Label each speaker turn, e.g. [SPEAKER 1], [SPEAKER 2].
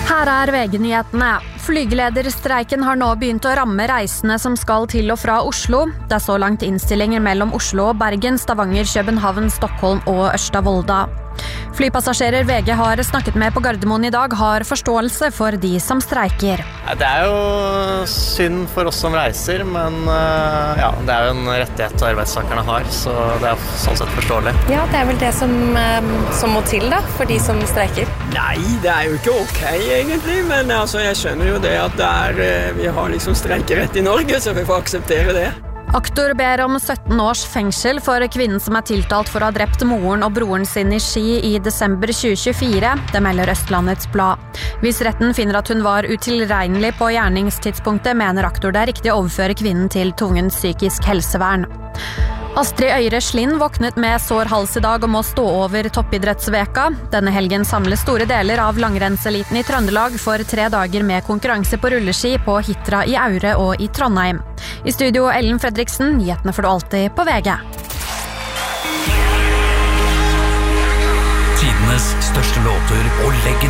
[SPEAKER 1] Her VG-nyhetene. Flygelederstreiken har nå begynt å ramme reisende som skal til og fra Oslo. Det så langt innstillinger mellom Oslo og Bergen, Stavanger, København, Stockholm og Ørsta-Volda. Flypassasjerer VG har snakket med på Gardermoen I dag har forståelse for de som streiker.
[SPEAKER 2] Det jo synd for oss som reiser, men ja, det jo en rettighet arbeidstakerne har, så det sånn sett forståelig.
[SPEAKER 3] Ja, det vel det som må til da, for de som streiker.
[SPEAKER 4] Nei, det jo ikke ok egentlig, men altså, jeg skjønner jo det at vi har liksom streikerett I Norge, så vi får akseptere det.
[SPEAKER 1] Aktor ber om 17 års fengsel for kvinnen som tiltalt for å ha drept moren og broren sin I Ski I desember 2024, det melder Østlandets Blad. Hvis retten finner at hun var utilregnelig på gjerningstidspunktet, mener aktor det riktig å overføre kvinnen til tvungent psykisk helsevern. Astrid Øyre Slind våknet med sår hals I dag og må stå over toppidrettsveka. Denne helgen samles store deler av langrennseliten I Trøndelag for 3 dager med konkurranse på rulleski på Hitra I Aure og I Trondheim. I studio Ellen Fredriksen, nyhetene får du alltid på VG.
[SPEAKER 5] Tidenes største låter og legend